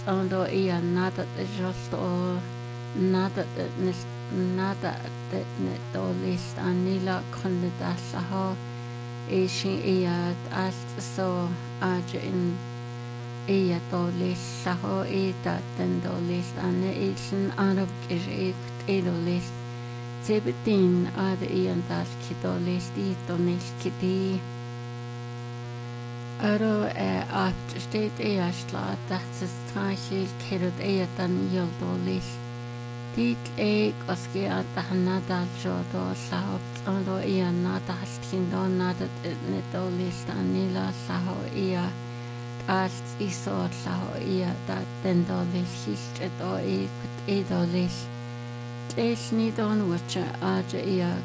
Ando ia nada de justo nada de to list anila konda saho ishi ia alt so aja in ia to list saho ita tendo list ane isin arab kirik edo list sebetin ada ian dal kito list ito nis kiti Aro aftersteed easla dat ze strachel kerut eatan yoldolis. Dit oski atahna dal jodo sahop ando ia nada haltindo nada nedolis anila saho ia alt iso saho ia dat dendolis hilt edo edolis. Lees niet on wat je aja ia